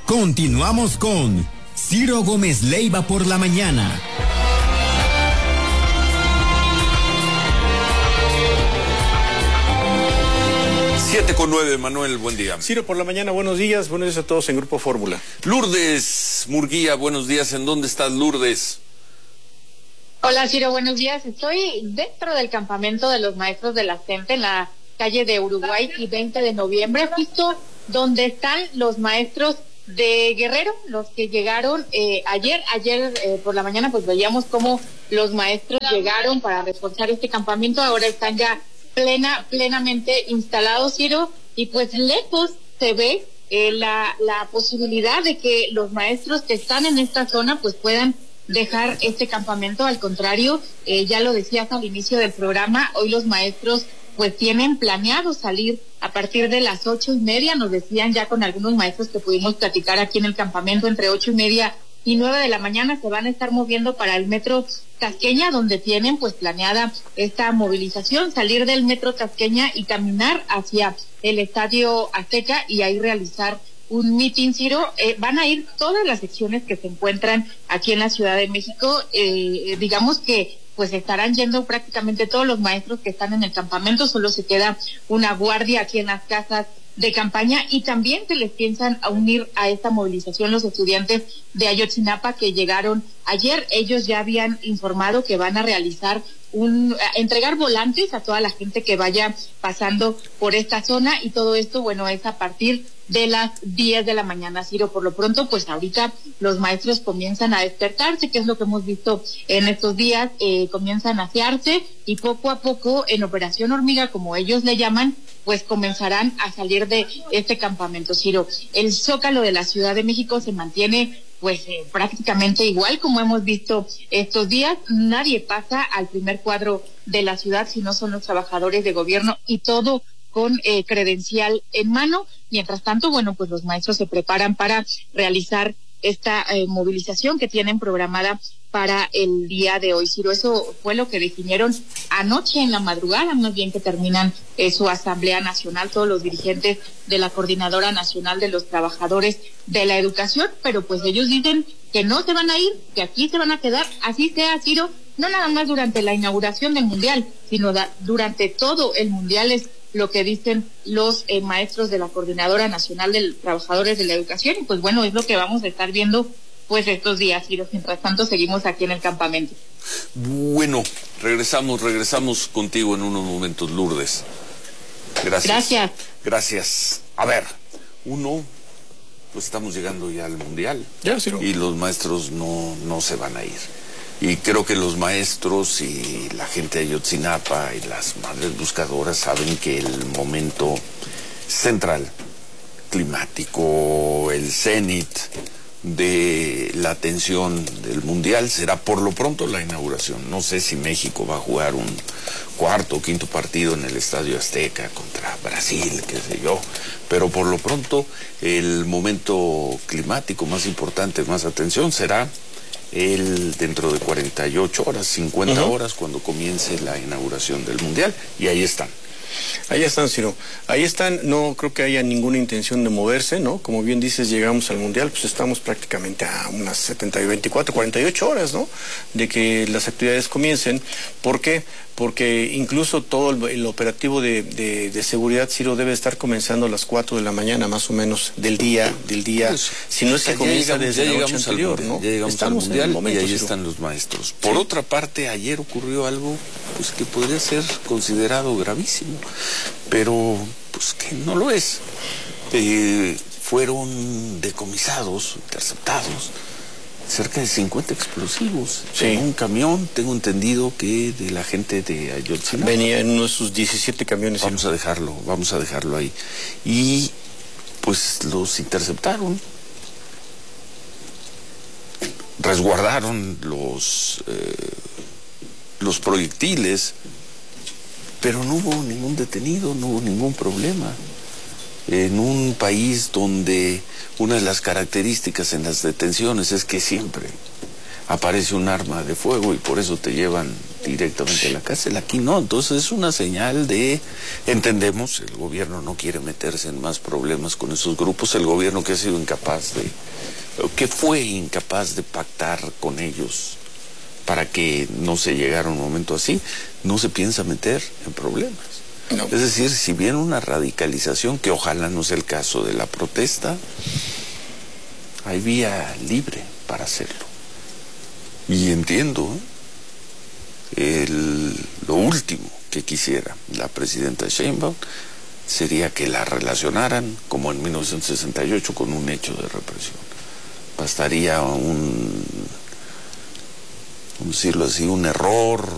Continuamos con Ciro Gómez Leiva por la mañana. 7:09, Manuel, buen día. Ciro, por la mañana, buenos días a todos en Grupo Fórmula. Lourdes Murguía, buenos días, ¿en dónde estás, Lourdes? Hola, Ciro, buenos días. Estoy dentro del campamento de los maestros de la CENTE en la calle de Uruguay y 20 de noviembre, justo donde están los maestros de Guerrero, los que llegaron ayer por la mañana, pues veíamos cómo los maestros llegaron para reforzar este campamento. Ahora están ya plenamente instalados, Ciro, y pues lejos se ve la posibilidad de que los maestros que están en esta zona pues puedan dejar este campamento. Al contrario, ya lo decías al inicio del programa, hoy los maestros pues tienen planeado salir a partir de las 8:30, nos decían ya con algunos maestros que pudimos platicar aquí en el campamento, entre 8:30 y 9 de la mañana se van a estar moviendo para el Metro Tasqueña, donde tienen pues planeada esta movilización, salir del Metro Tasqueña y caminar hacia el Estadio Azteca y ahí realizar un mitin, Ciro. Van a ir todas las secciones que se encuentran aquí en la Ciudad de México, digamos que pues estarán yendo prácticamente todos los maestros que están en el campamento, solo se queda una guardia aquí en las casas de campaña, y también se les piensan a unir a esta movilización los estudiantes de Ayotzinapa que llegaron ayer. Ellos ya habían informado que van a realizar entregar volantes a toda la gente que vaya pasando por esta zona, y todo esto, bueno, es a partir de las 10 de la mañana, Ciro. Por lo pronto, pues ahorita los maestros comienzan a despertarse, que es lo que hemos visto en estos días, comienzan a asearse y poco a poco, en Operación Hormiga, como ellos le llaman, pues comenzarán a salir de este campamento, Ciro. El Zócalo de la Ciudad de México se mantiene pues prácticamente igual como hemos visto estos días. Nadie pasa al primer cuadro de la ciudad si no son los trabajadores de gobierno, y todo con credencial en mano. Mientras tanto, bueno, pues los maestros se preparan para realizar esta movilización que tienen programada para el día de hoy, Ciro. Eso fue lo que definieron anoche en la madrugada, más bien, que terminan su Asamblea Nacional, todos los dirigentes de la Coordinadora Nacional de los Trabajadores de la Educación, pero pues ellos dicen que no se van a ir, que aquí se van a quedar, así sea, Ciro, no nada más durante la inauguración del Mundial, sino durante todo el Mundial, es lo que dicen los maestros de la Coordinadora Nacional de Trabajadores de la Educación, y pues bueno, es lo que vamos a estar viendo pues estos días, Ciro. Mientras tanto, seguimos aquí en el campamento. Bueno, regresamos contigo en unos momentos, Lourdes. Gracias. A ver, pues estamos llegando ya al Mundial. Ya, Ciro. Y los maestros no se van a ir. Y creo que los maestros y la gente de Ayotzinapa y las madres buscadoras saben que el momento central, climático, el cenit de la atención del Mundial será por lo pronto la inauguración. No sé si México va a jugar un cuarto o quinto partido en el Estadio Azteca contra Brasil, qué sé yo, pero por lo pronto el momento climático más importante, más atención, será dentro de 48 horas, 50 horas, cuando comience la inauguración del Mundial, y ahí están. Ahí están, Ciro. Ahí están, no creo que haya ninguna intención de moverse, ¿no? Como bien dices, llegamos al Mundial, pues estamos prácticamente a unas 24, 48 horas, ¿no? De que las actividades comiencen. ¿Por qué? Porque incluso todo el operativo de seguridad, Ciro, debe estar comenzando a las 4 de la mañana, más o menos, del día, pues, si no es que comienza desde la noche anterior, ¿no? Ya llegamos al Mundial, momento, y ahí Ciro. están los maestros. Por otra parte, ayer ocurrió algo pues que podría ser considerado gravísimo, pero pues que no lo es. Fueron decomisados, interceptados, cerca de 50 explosivos en un camión, tengo entendido que de la gente de Ayotzinapa. Venía en uno de sus 17 camiones. Vamos a dejarlo ahí. Y pues los interceptaron, resguardaron los proyectiles, pero no hubo ningún detenido, no hubo ningún problema. En un país donde una de las características en las detenciones es que siempre aparece un arma de fuego y por eso te llevan directamente a la cárcel, aquí no. Entonces es una señal de, entendemos, el gobierno no quiere meterse en más problemas con esos grupos, el gobierno que ha sido incapaz de, que fue incapaz de pactar con ellos para que no se llegara un momento así, no se piensa meter en problemas. No. Es decir, si viene una radicalización, que ojalá no sea el caso de la protesta, hay vía libre para hacerlo. Y entiendo, lo último que quisiera la presidenta Sheinbaum sería que la relacionaran, como en 1968, con un hecho de represión. Bastaría decirlo así, un error,